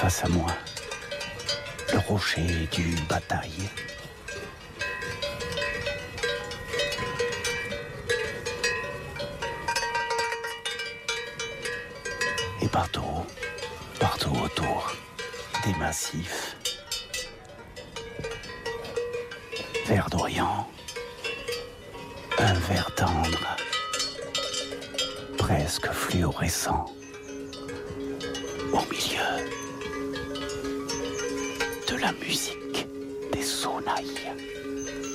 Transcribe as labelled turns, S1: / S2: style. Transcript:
S1: face à moi, le rocher du Bataille. Et partout autour, des massifs verdoyants, un vert tendre, presque fluorescent, au milieu de la musique des sonnailles.